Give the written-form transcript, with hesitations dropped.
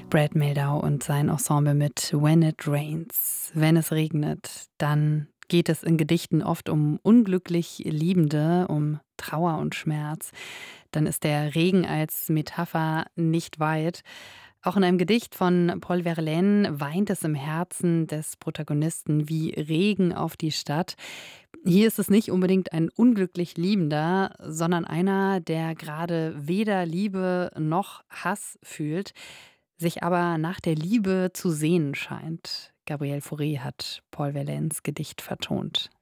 Brad Mehldau und sein Ensemble mit When It Rains. Wenn es regnet, dann geht es in Gedichten oft um unglücklich Liebende, um Trauer und Schmerz. Dann ist der Regen als Metapher nicht weit. Auch in einem Gedicht von Paul Verlaine weint es im Herzen des Protagonisten wie Regen auf die Stadt. Hier ist es nicht unbedingt ein unglücklich Liebender, sondern einer, der gerade weder Liebe noch Hass fühlt, sich aber nach der Liebe zu sehnen scheint. Gabriel Fauré hat Paul Verlaines Gedicht vertont.